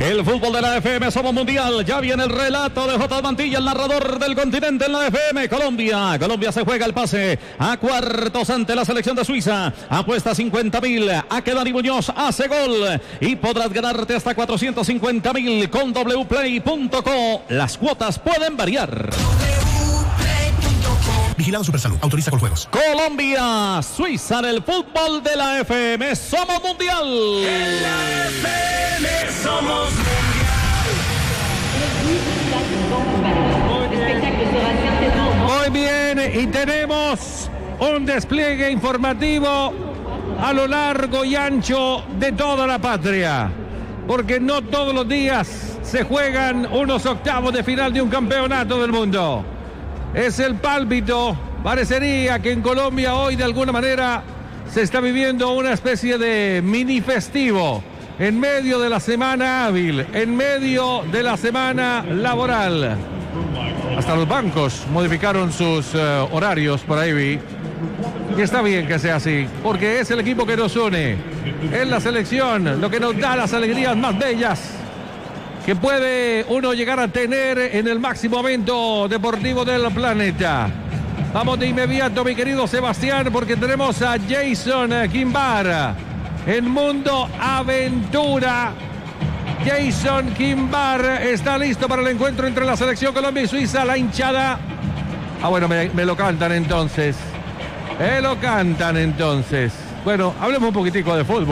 El fútbol de la FM Somos Mundial. Ya viene el relato de J. Mantilla, el narrador del continente en la FM. Colombia se juega el pase a cuartos ante la selección de Suiza. Apuesta 50.000 a que Dani Muñoz hace gol y podrás ganarte hasta 450.000 con wplay.co. Las cuotas pueden variar. Vigilado Supersalud. Autoriza con juegos. Colombia, Suiza en el fútbol de la FM Somos Mundial. En la FM Somos Mundial. Muy bien, y tenemos un despliegue informativo a lo largo y ancho de toda la patria, porque no todos los días se juegan unos octavos de final de un campeonato del mundo. Es el pálpito. Parecería que en Colombia hoy de alguna manera se está viviendo una especie de mini festivo en medio de la semana hábil, en medio de la semana laboral. Hasta los bancos modificaron sus horarios por ahí vi. Y está bien que sea así, porque es el equipo que nos une. Es la selección lo que nos da las alegrías más bellas que puede uno llegar a tener en el máximo evento deportivo del planeta. Vamos de inmediato, mi querido Sebastián, porque tenemos a Jason Quimbar en Mundo Aventura. Jason Quimbar está listo para el encuentro entre la selección Colombia y Suiza. La hinchada. Bueno, me lo cantan entonces. Bueno, hablemos un poquitico de fútbol.